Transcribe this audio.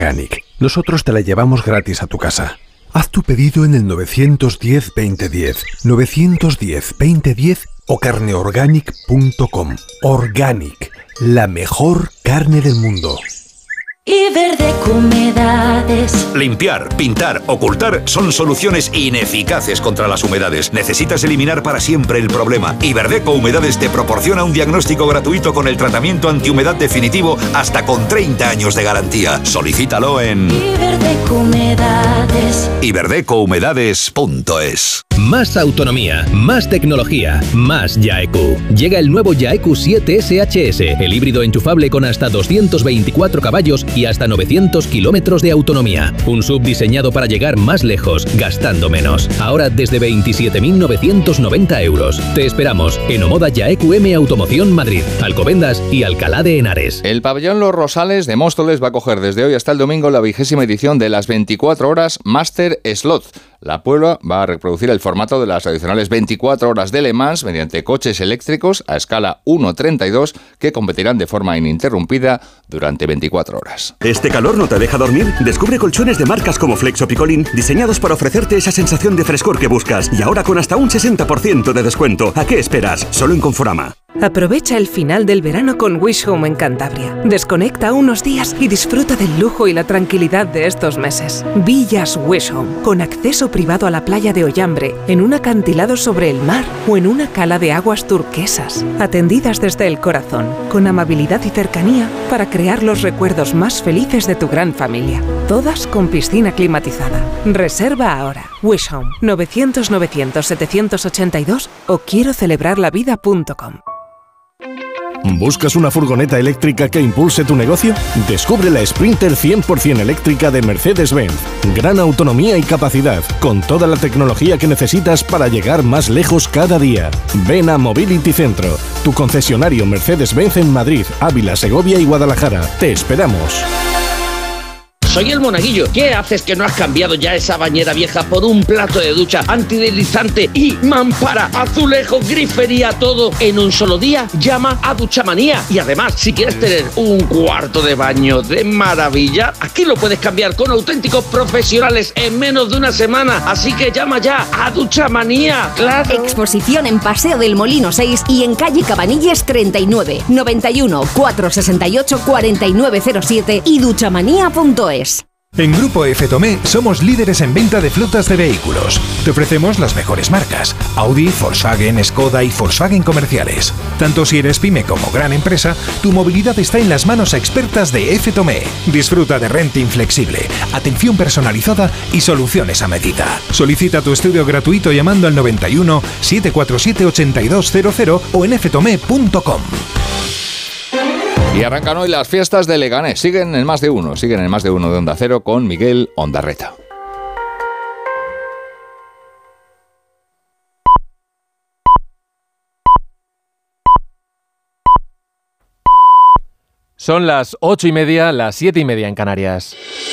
Organic. Nosotros te la llevamos gratis a tu casa. Haz tu pedido en el 910-2010, 910-2010 o carneorganic.com. Organic, la mejor carne del mundo. Iberdeco Humedades. Limpiar, pintar, ocultar son soluciones ineficaces contra las humedades. Necesitas eliminar para siempre el problema. Iberdeco Humedades te proporciona un diagnóstico gratuito con el tratamiento antihumedad definitivo hasta con 30 años de garantía. Solicítalo en Iberdeco Humedades. iberdecohumedades.es. Más autonomía, más tecnología, más Yaeku. Llega el nuevo Yaeku 7 SHS, el híbrido enchufable con hasta 224 caballos y hasta 900 kilómetros de autonomía. Un SUV diseñado para llegar más lejos, gastando menos. Ahora desde 27.990 euros. Te esperamos en Omoda Yaeku M Automoción Madrid, Alcobendas y Alcalá de Henares. El pabellón Los Rosales de Móstoles va a coger desde hoy hasta el domingo la 20ª edición de las 24 horas Master Slot. La Puebla va a reproducir el formato de las tradicionales 24 horas de Le Mans mediante coches eléctricos a escala 1:32 que competirán de forma ininterrumpida durante 24 horas. ¿Este calor no te deja dormir? Descubre colchones de marcas como Flex o Picolín diseñados para ofrecerte esa sensación de frescor que buscas y ahora con hasta un 60% de descuento. ¿A qué esperas? Solo en Conforama. Aprovecha el final del verano con Wish Home en Cantabria. Desconecta unos días y disfruta del lujo y la tranquilidad de estos meses. Villas Wish Home, con acceso privado a la playa de Ollambre, en un acantilado sobre el mar o en una cala de aguas turquesas. Atendidas desde el corazón, con amabilidad y cercanía para crear los recuerdos más felices de tu gran familia. Todas con piscina climatizada. Reserva ahora. Wish Home, 900-900-782 o quiero celebrarlavida.com. ¿Buscas una furgoneta eléctrica que impulse tu negocio? Descubre la Sprinter 100% eléctrica de Mercedes-Benz. Gran autonomía y capacidad, con toda la tecnología que necesitas para llegar más lejos cada día. Ven a Mobility Centro, tu concesionario Mercedes-Benz en Madrid, Ávila, Segovia y Guadalajara. Te esperamos. Soy el Monaguillo. ¿Qué haces que no has cambiado ya esa bañera vieja por un plato de ducha antideslizante y mampara, azulejo, grifería, todo en un solo día? Llama a Duchamanía. Y además, si quieres tener un cuarto de baño de maravilla, aquí lo puedes cambiar con auténticos profesionales en menos de una semana. Así que llama ya a Duchamanía. ¡Claro! Exposición en Paseo del Molino 6 y en calle Cabanilles 39, 91 468 4907 y duchamanía.es. En Grupo F. Tomé somos líderes en venta de flotas de vehículos. Te ofrecemos las mejores marcas: Audi, Volkswagen, Skoda y Volkswagen comerciales. Tanto si eres pyme como gran empresa, tu movilidad está en las manos expertas de F. Tomé. Disfruta de renting flexible, atención personalizada y soluciones a medida. Solicita tu estudio gratuito llamando al 91 747 8200 o en ftome.com. Y arrancan hoy las fiestas de Leganés. Siguen en más de uno de Onda Cero con Miguel Ondarreta. Son las 8:30, las 7:30 en Canarias.